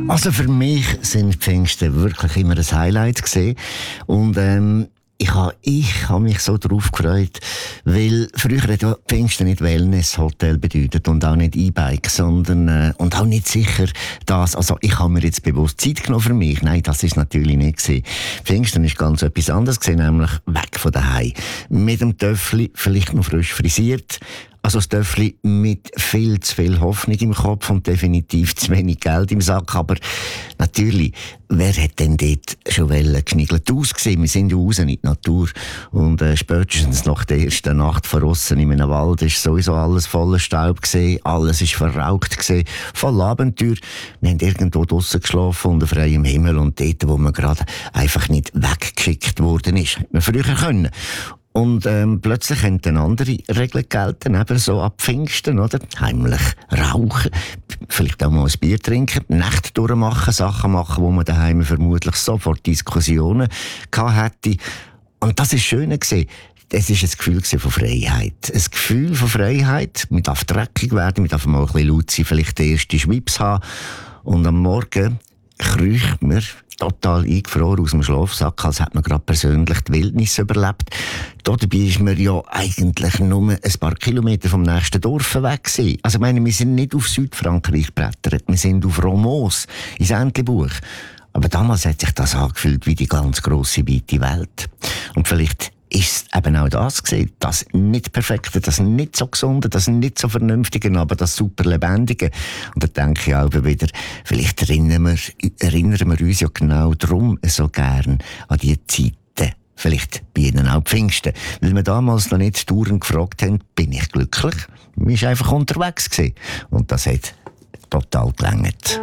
Also für mich sind Pfingsten wirklich immer ein Highlight gewesen. Und ich habe mich so drauf gefreut, weil früher hat ja Pfingsten nicht Wellness-Hotel bedeutet und auch nicht E-Bike, sondern und auch nicht sicher das. Also ich habe mir jetzt bewusst Zeit genommen für mich. Nein, das ist natürlich nicht gewesen. Pfingsten ist ganz etwas anderes gewesen, nämlich weg von daheim. Mit dem Töffli, vielleicht noch frisch frisiert. Also das Töffli mit viel zu viel Hoffnung im Kopf und definitiv zu wenig Geld im Sack. Aber natürlich, wer hat denn dort schon geschniegelt ausgesehen? Wir sind ja raus in die Natur. Und spätestens nach der ersten Nacht draussen in einem Wald ist sowieso alles voller Staub gewesen. Alles ist verraucht gewesen. Voll Abenteuer. Wir haben irgendwo draussen geschlafen unter freiem Himmel und dort, wo man gerade einfach nicht weggeschickt worden ist. Hätte man früher können. Und plötzlich haben dann andere Regeln gelten, eben so ab Pfingsten, oder? Heimlich rauchen, vielleicht auch mal ein Bier trinken, Nächte durchmachen, Sachen machen, wo man daheim vermutlich sofort Diskussionen gehabt hätte. Und das war schön gewesen. Es war ein Gefühl von Freiheit. Ein Gefühl von Freiheit. Man darf dreckig werden, man darf mal ein bisschen laut sein, vielleicht den ersten Schwips haben. Und am Morgen kriecht man total eingefroren aus dem Schlafsack, als hätte man gerade persönlich die Wildnis überlebt. Dabei ist man ja eigentlich nur ein paar Kilometer vom nächsten Dorf weg gewesen. Also ich meine, wir sind nicht auf Südfrankreich gebrettert, wir sind auf Romos, ins Entlebuch. Aber damals hat sich das angefühlt wie die ganz grosse, weite Welt. Und vielleicht ist es eben auch das gewesen, das nicht Perfekte, das nicht so Gesunde, das nicht so Vernünftige, aber das super Lebendige. Und da denke ich auch wieder, vielleicht erinnern wir uns ja genau darum so gern an die Zeiten. Vielleicht bei Ihnen auch Pfingsten. Weil wir damals noch nicht dauernd gefragt haben, bin ich glücklich? Man war einfach unterwegs gewesen. Und das hat total gelangt.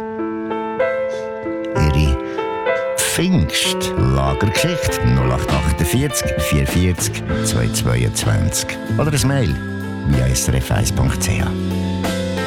Ihre Pfingst-Lagergeschichte 0848 440 222 oder ein Mail via srf1.ch.